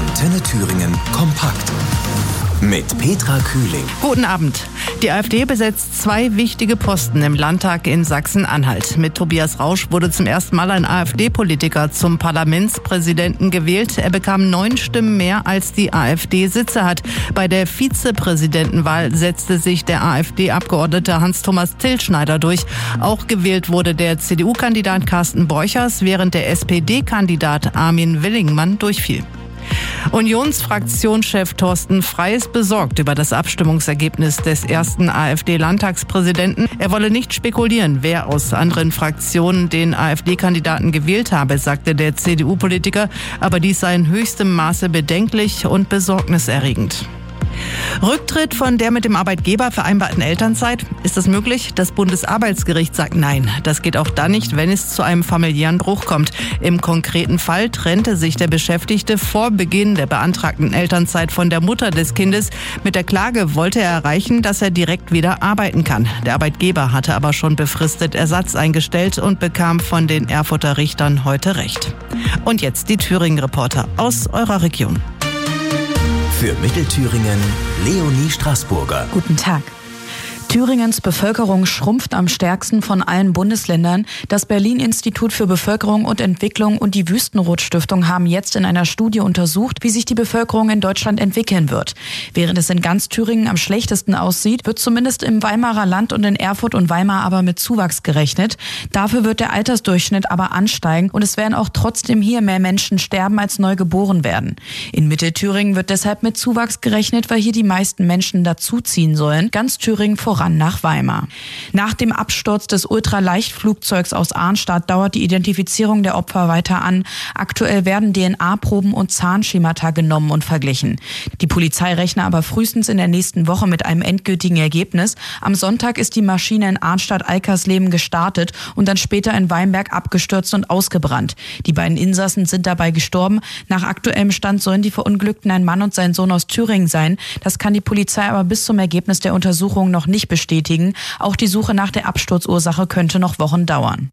Antenne Thüringen kompakt. Mit Petra Kühling. Guten Abend. Die AfD besetzt 2 wichtige Posten im Landtag in Sachsen-Anhalt. Mit Tobias Rausch wurde zum ersten Mal ein AfD-Politiker zum Parlamentspräsidenten gewählt. Er bekam 9 Stimmen mehr, als die AfD Sitze hat. Bei der Vizepräsidentenwahl setzte sich der AfD-Abgeordnete Hans-Thomas Tilschneider durch. Auch gewählt wurde der CDU-Kandidat Carsten Borchers, während der SPD-Kandidat Armin Willingmann durchfiel. Unionsfraktionschef Thorsten Frey ist besorgt über das Abstimmungsergebnis des ersten AfD-Landtagspräsidenten. Er wolle nicht spekulieren, wer aus anderen Fraktionen den AfD-Kandidaten gewählt habe, sagte der CDU-Politiker. Aber dies sei in höchstem Maße bedenklich und besorgniserregend. Rücktritt von der mit dem Arbeitgeber vereinbarten Elternzeit. Ist das möglich? Das Bundesarbeitsgericht sagt nein. Das geht auch dann nicht, wenn es zu einem familiären Bruch kommt. Im konkreten Fall trennte sich der Beschäftigte vor Beginn der beantragten Elternzeit von der Mutter des Kindes. Mit der Klage wollte er erreichen, dass er direkt wieder arbeiten kann. Der Arbeitgeber hatte aber schon befristet Ersatz eingestellt und bekam von den Erfurter Richtern heute Recht. Und jetzt die Thüringen-Reporter aus eurer Region. Für Mittelthüringen Leonie Straßburger. Guten Tag. Thüringens Bevölkerung schrumpft am stärksten von allen Bundesländern. Das Berlin-Institut für Bevölkerung und Entwicklung und die Wüstenrot-Stiftung haben jetzt in einer Studie untersucht, wie sich die Bevölkerung in Deutschland entwickeln wird. Während es in ganz Thüringen am schlechtesten aussieht, wird zumindest im Weimarer Land und in Erfurt und Weimar aber mit Zuwachs gerechnet. Dafür wird der Altersdurchschnitt aber ansteigen und es werden auch trotzdem hier mehr Menschen sterben, als neu geboren werden. In Mittelthüringen wird deshalb mit Zuwachs gerechnet, weil hier die meisten Menschen dazuziehen sollen. Ganz Thüringen voran nach Weimar. Nach dem Absturz des Ultraleichtflugzeugs aus Arnstadt dauert die Identifizierung der Opfer weiter an. Aktuell werden DNA-Proben und Zahnschemata genommen und verglichen. Die Polizei rechne aber frühestens in der nächsten Woche mit einem endgültigen Ergebnis. Am Sonntag ist die Maschine in Arnstadt-Alkersleben gestartet und dann später in Weinberg abgestürzt und ausgebrannt. Die beiden Insassen sind dabei gestorben. Nach aktuellem Stand sollen die Verunglückten ein Mann und sein Sohn aus Thüringen sein. Das kann die Polizei aber bis zum Ergebnis der Untersuchung noch nicht bestätigen. Auch die Suche nach der Absturzursache könnte noch Wochen dauern.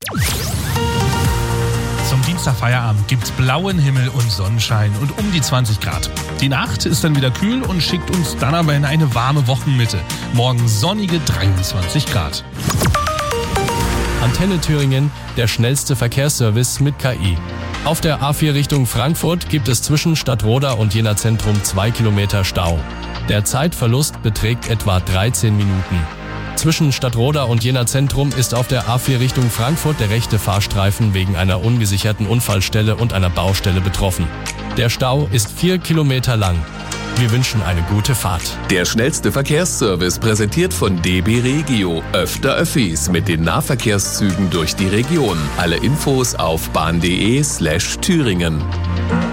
Zum Dienstagfeierabend gibt's blauen Himmel und Sonnenschein und um die 20 Grad. Die Nacht ist dann wieder kühl und schickt uns dann aber in eine warme Wochenmitte. Morgen sonnige 23 Grad. Antenne Thüringen, der schnellste Verkehrsservice mit KI. Auf der A4 Richtung Frankfurt gibt es zwischen Stadtroda und Jena Zentrum 2 Kilometer Stau. Der Zeitverlust beträgt etwa 13 Minuten. Zwischen Stadtroda und Jena Zentrum ist auf der A4 Richtung Frankfurt der rechte Fahrstreifen wegen einer ungesicherten Unfallstelle und einer Baustelle betroffen. Der Stau ist 4 Kilometer lang. Wir wünschen eine gute Fahrt. Der schnellste Verkehrsservice präsentiert von DB Regio. Öfter Öffis mit den Nahverkehrszügen durch die Region. Alle Infos auf bahn.de/Thüringen.